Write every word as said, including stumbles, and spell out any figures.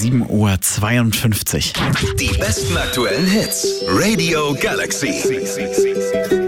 sieben Uhr zweiundfünfzig. Die besten aktuellen Hits. Radio Galaxy.